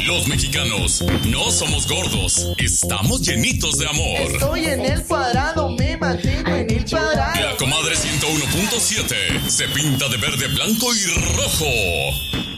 Los mexicanos no somos gordos, estamos llenitos de amor. Estoy en el cuadrado, me mantengo en el cuadrado. La comadre 101.7 se pinta de verde, blanco y rojo.